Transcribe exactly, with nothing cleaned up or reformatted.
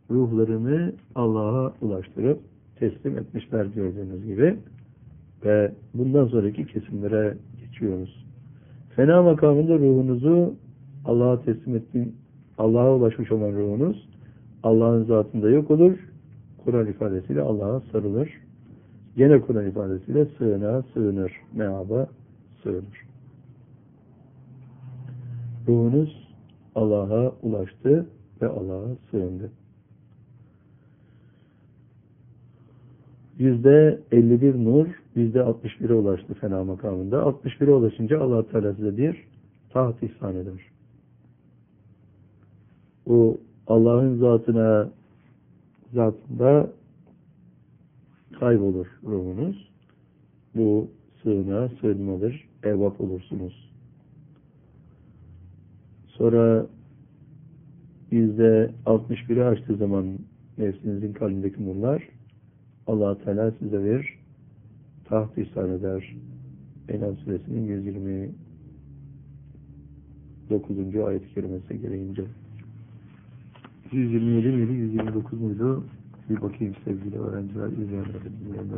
ruhlarını Allah'a ulaştırıp teslim etmişler gördüğünüz gibi. Ve bundan sonraki kesimlere geçiyoruz. Fena makamında ruhunuzu Allah'a teslim ettiğin, Allah'a ulaşmış olan ruhunuz Allah'ın zatında yok olur. Kur'an ifadesiyle Allah'a sarılır. Gene Kur'an ifadesiyle sığınağa sığınır. Meaba sığınır. Ruhunuz Allah'a ulaştı ve Allah'a sığındı. Yüzde elli bir nur, yüzde altmış bire ulaştı fena makamında. altmış bire ulaşınca Allah Teala size bir taht ihsan eder. Bu Allah'ın zatına zatında kaybolur ruhunuz. Bu sığınağa sığınmadır. Evvap olursunuz. Sonra yüzde altmış biri aştığı zaman nefsinizin kalbindeki nurlar Allah Teala size bir taht ihsan eder. Enam suresinin yüz yirmi dokuzuncu ayet-i kerimesi gereğince. yüz yirmi yedi miydi? yüz yirmi dokuz muydu? Bir bakayım sevgili öğrenciler, izleyenler.